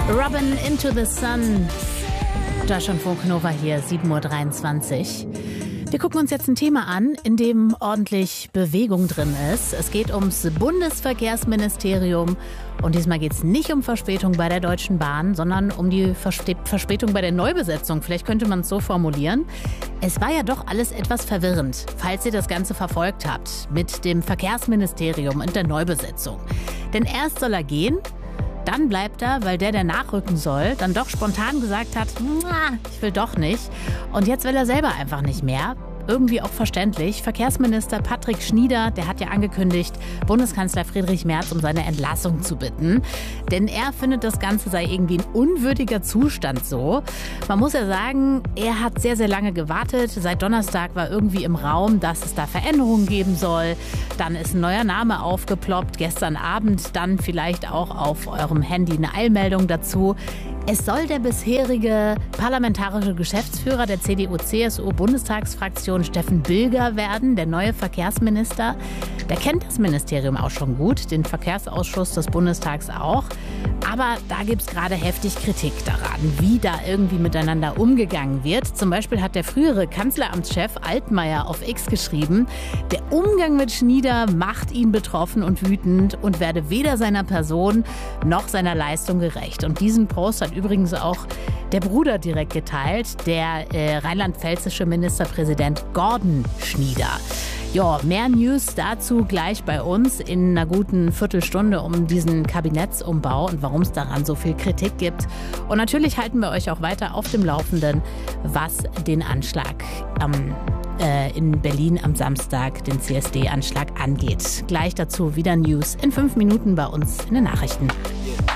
Robin into the Sun. Deutschlandfunk Nova hier, 7:23 Uhr. Wir gucken uns jetzt ein Thema an, in dem ordentlich Bewegung drin ist. Es geht ums Bundesverkehrsministerium. Und diesmal geht es nicht um Verspätung bei der Deutschen Bahn, sondern um die Verspätung bei der Neubesetzung. Vielleicht könnte man es so formulieren. Es war ja doch alles etwas verwirrend, falls ihr das Ganze verfolgt habt, mit dem Verkehrsministerium und der Neubesetzung. Denn erst soll er gehen, dann bleibt er, weil der nachrücken soll, dann doch spontan gesagt hat, ich will doch nicht. Und jetzt will er selber einfach nicht mehr. Irgendwie auch verständlich. Verkehrsminister Patrick Schnieder, der hat ja angekündigt, Bundeskanzler Friedrich Merz um seine Entlassung zu bitten. Denn er findet, das Ganze sei irgendwie ein unwürdiger Zustand so. Man muss ja sagen, er hat sehr, sehr lange gewartet. Seit Donnerstag war irgendwie im Raum, dass es da Veränderungen geben soll. Dann ist ein neuer Name aufgeploppt. Gestern Abend dann vielleicht auch auf eurem Handy eine Eilmeldung dazu. Es soll der bisherige parlamentarische Geschäftsführer der CDU-CSU-Bundestagsfraktion Steffen Bilger werden, der neue Verkehrsminister. Der kennt das Ministerium auch schon gut, den Verkehrsausschuss des Bundestags auch. Aber da gibt es gerade heftig Kritik daran, wie da irgendwie miteinander umgegangen wird. Zum Beispiel hat der frühere Kanzleramtschef Altmaier auf X geschrieben, der Umgang mit Schnieder macht ihn betroffen und wütend und werde weder seiner Person noch seiner Leistung gerecht. Und diesen Post hat übrigens auch der Bruder direkt geteilt, der rheinland-pfälzische Ministerpräsident Gordon Schnieder. Ja, mehr News dazu gleich bei uns in einer guten Viertelstunde um diesen Kabinettsumbau und warum es daran so viel Kritik gibt. Und natürlich halten wir euch auch weiter auf dem Laufenden, was den Anschlag in Berlin am Samstag, den CSD-Anschlag angeht. Gleich dazu wieder News in 5 Minuten bei uns in den Nachrichten.